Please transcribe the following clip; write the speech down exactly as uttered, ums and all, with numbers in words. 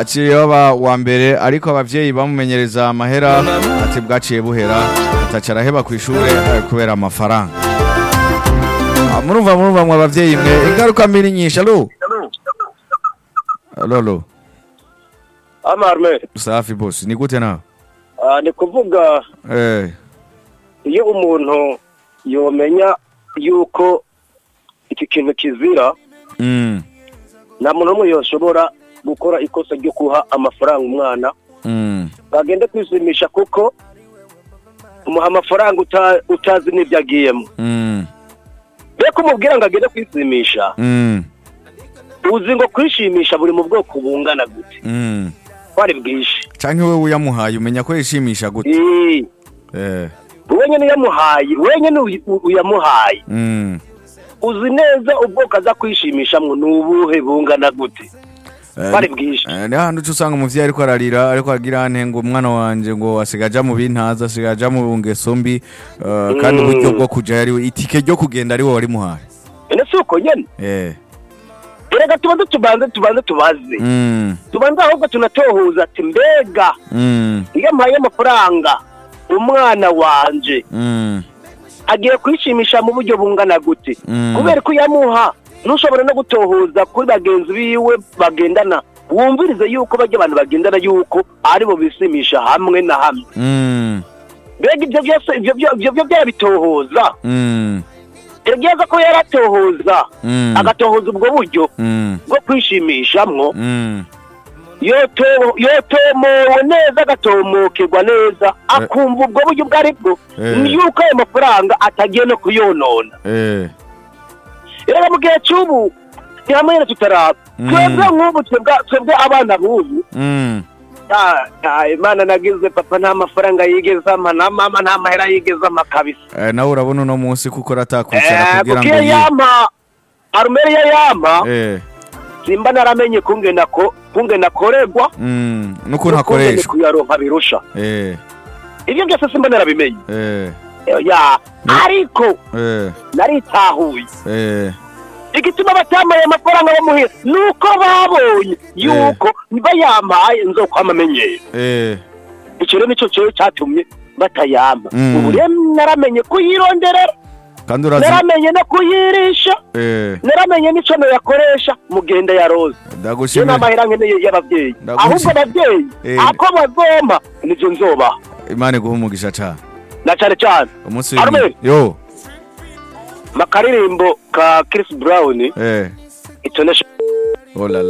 aciye baba wa mbere ariko abavyeyi bamumenyereza amahera ati bwaciye buhera atacara araheba ku ishure kubera amafaranga. Murumva murumva mwa abavyeyi mwe ingaruka mbiri nyinshi. Allo allo allo Amarme safi boss ni gute na ah ni kuvuga eh iyo umuntu yomenya yuko iki kintu kizira mm na muntu umwe yoshobora gukora ikosa ryo kuha amafaranga umwana mm bagende kwisumisha kuko umuha amafaranga uta, utazi n'ibyo agiyemo mm beko mubwira ngo agende kwisumisha mm uzi ngo kwishimisha buri mu bwoko bungana gute mm kwari bwishi canke wewe uyamuhaye umenya ko yishimisha gute eh eh wenyene yamuhaye wenyene uyamuhaye mm uzi neza ubwoko aza kwishimishamwe n'ubuhe bungana gute kwari bwishi ni hantu usanga umuvyeyi ariko ararira ariko agira ante ngo umwana wanje ngo asigaja mu bintaza asigaja mu ngeso mbi kandi uburyo bwo kuja yari itike ryo kugenda ari wo wari muhaye ene suko nyene eh erega tubanze tubanze tubanze tubaze mm tubanze ahubwo tunatohuza ati mbega mm iyo mpaye amafaranga umwana wanje mm agiye kwishimisha mu buryo bungana gute Mm. kubera ko yamuha ntushobora no gutohoza kuri bagenzi biwe bagendana wumvirize yuko bajya abantu bagendana yuko ari bo bisimisha hamwe na hamwe mm mbega ibyo byose ibyo byo ibyo byo byabitohoza mm erageza ko yaratohoza Mm. agatohoza ubwo buryo mm bwo kwishimishamwo mm yoto yotomowe neza agatomokerwa neza akumva ubwo buryo bwari bwo Eh. ni yuko ayo mafaranga atagiye no kuyonona eh rero mu gihe cy'ubu ntihamwe na tutaraba Mm. twebwe nk'ubu twebwe twebwe abana b'ubu mm Ah, ah, Imana nagize papa nta mafaranga yigeze ampa na mama nta mahera yigeze ampa kabisa eh nawe urabona uno munsi kuko ratakurikira eh kugira ngo kuko yi- yampa arumere yampa eh simba naramenye kungena ko kungena koregwa mm nuko ntakoreshwa kuyaronka birusha eh ibyo byose simba narabimenye eh ya ariko eh naritahuye eh igituma batamaye amafaranga bamuhe nuko babonye yuko niba yamaye nzokwamamenyera eh icyo rero nico cyo cyatumye batayama Mm. ubu rero naramenye kuyironderera kandi urazi naramenye no kuyirisha eh naramenye n'ico no yakoresha mugenda ya roza yo ndagushimira n'amahera nkeneye y'abavyeyi Ndagushimira. ahubwo abavyeyi Eh. ako bazoma nivyo nzoba Imana iguha umugisha cyane na cane cane umunsi Arme. w'imwe- yo makaririmbo ka Chris Brown eh itonesha oh la la